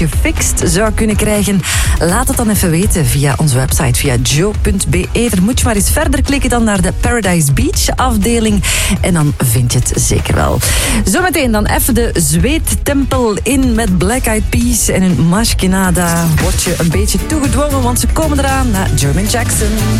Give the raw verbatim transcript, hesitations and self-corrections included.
gefixt zou kunnen krijgen. Laat het dan even weten via onze website, via joe punt be. Daar moet je maar eens verder klikken dan naar de Paradise Beach afdeling en dan vind je het zeker wel. Zometeen dan even de zweettempel in met Black Eyed Peas en hun Mashkinada. Word je een beetje toegedwongen, want ze komen eraan naar Jermaine Jackson.